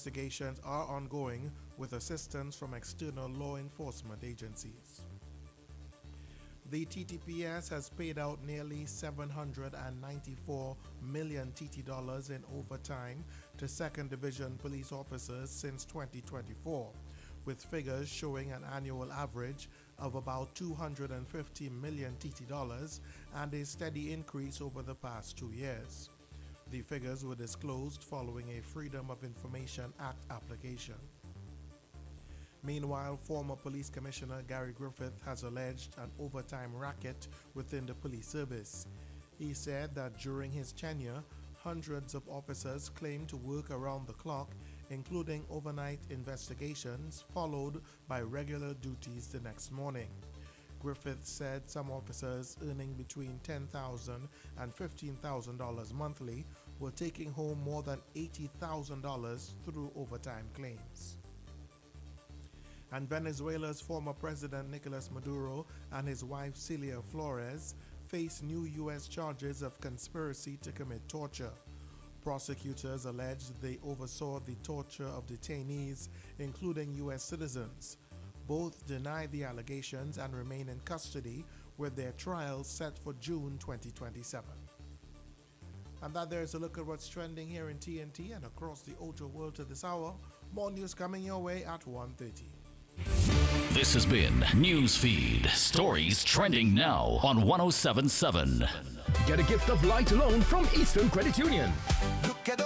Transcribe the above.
investigations are ongoing with assistance from external law enforcement agencies. The TTPS has paid out nearly 794 million TT dollars in overtime to 2nd Division police officers since 2024, with figures showing an annual average of about 250 million TT dollars and a steady increase over the past 2 years. The figures were disclosed following a Freedom of Information Act application. Meanwhile, former Police Commissioner Gary Griffith has alleged an overtime racket within the police service. He said that during his tenure, hundreds of officers claimed to work around the clock, including overnight investigations, followed by regular duties the next morning. Griffith said some officers earning between $10,000 and $15,000 monthly were taking home more than $80,000 through overtime claims. And Venezuela's former president Nicolas Maduro and his wife Celia Flores face new U.S. charges of conspiracy to commit torture. Prosecutors allege they oversaw the torture of detainees, including U.S. citizens. Both deny the allegations and remain in custody, with their trials set for June 2027. And that there is a look at what's trending here in TNT and across the Ojo world to this hour. More news coming your way at 1:30. This has been Newsfeed, stories trending now on 107.7. Get a gift of light loan from Eastern Credit Union.